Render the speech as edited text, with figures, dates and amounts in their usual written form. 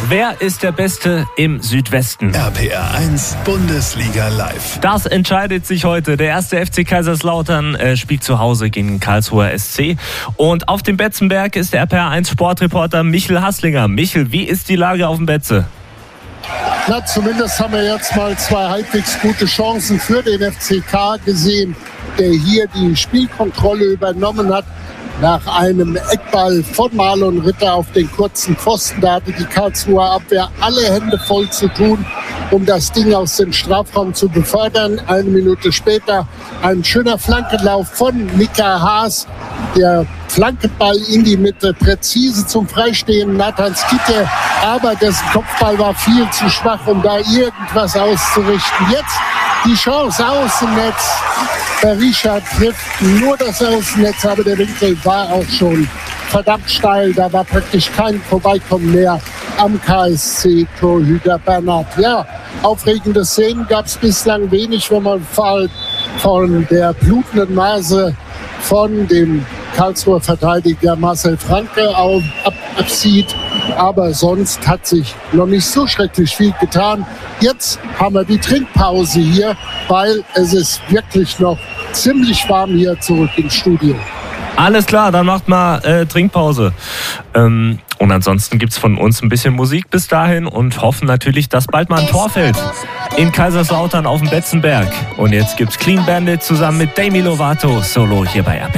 Wer ist der Beste im Südwesten? RPR 1 Bundesliga live. Das entscheidet sich heute. Der erste FC Kaiserslautern spielt zu Hause gegen den Karlsruher SC. Und auf dem Betzenberg ist der RPR 1 Sportreporter Michel Hasslinger. Michel, wie ist die Lage auf dem Betze? Na, zumindest haben wir jetzt mal zwei halbwegs gute Chancen für den FCK gesehen, der hier die Spielkontrolle übernommen hat. Nach einem Eckball von Marlon Ritter auf den kurzen Pfosten. Da hatte die Karlsruher Abwehr alle Hände voll zu tun, um das Ding aus dem Strafraum zu befördern. Eine Minute später ein schöner Flankenlauf von Mika Haas. Der Flankenball in die Mitte, präzise zum Freistehen Nathan Skytte. Aber dessen Kopfball war viel zu schwach, um da irgendwas auszurichten. Jetzt die Chance aus dem Netz. Richard trifft nur das Außennetz, aber der Winkel war auch schon verdammt steil. Da war praktisch kein Vorbeikommen mehr am KSC-Torhüter Bernhard. Ja, aufregende Szenen gab es bislang wenig, wenn man von der blutenden Nase von dem Karlsruher Verteidiger Marcel Franke absieht. Aber sonst hat sich noch nicht so schrecklich viel getan. Jetzt haben wir die Trinkpause hier, weil es ist wirklich noch ziemlich warm hier zurück im Studio. Alles klar, dann macht mal Trinkpause. Und ansonsten gibt es von uns ein bisschen Musik bis dahin und hoffen natürlich, dass bald mal ein Tor fällt in Kaiserslautern auf dem Betzenberg. Und jetzt gibt's Clean Bandit zusammen mit Demi Lovato solo hier bei RPR.